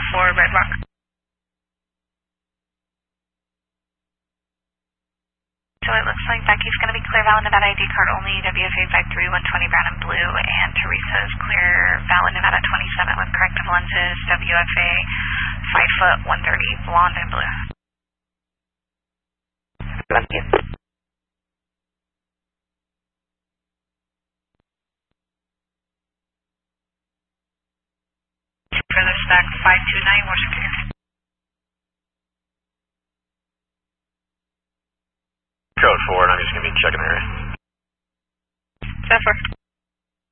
for Red Rock. So it looks like Becky's going to be clear valid Nevada ID card only, WFA 53120 brown and blue, and Teresa's clear valid Nevada 27 with corrective lenses, WFA 5 foot 130 blonde and blue. Thank you. Further stack 529, we're